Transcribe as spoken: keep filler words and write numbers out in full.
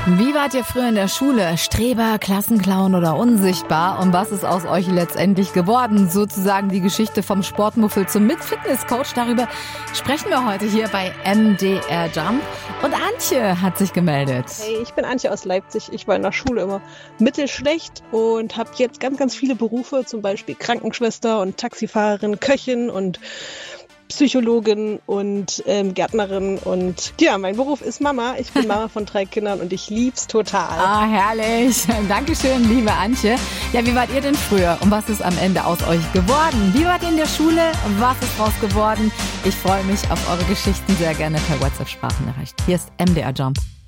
Wie wart ihr früher in der Schule? Streber, Klassenclown oder unsichtbar? Und was ist aus euch letztendlich geworden? Sozusagen die Geschichte vom Sportmuffel zum Mit-Fitness-Coach. Darüber sprechen wir heute hier bei M D R Jump. Und Antje hat sich gemeldet. Hey, ich bin Antje aus Leipzig. Ich war in der Schule immer mittelschlecht und habe jetzt ganz, ganz viele Berufe, zum Beispiel Krankenschwester und Taxifahrerin, Köchin und Psychologin und ähm, Gärtnerin und ja, mein Beruf ist Mama. Ich bin Mama von drei Kindern und ich lieb's total. Ah, herrlich. Dankeschön, liebe Antje. Ja, wie wart ihr denn früher und was ist am Ende aus euch geworden? Wie wart ihr in der Schule? Was ist raus geworden? Ich freue mich auf eure Geschichten sehr gerne per WhatsApp-Sprachnachricht. Hier ist M D R Jump.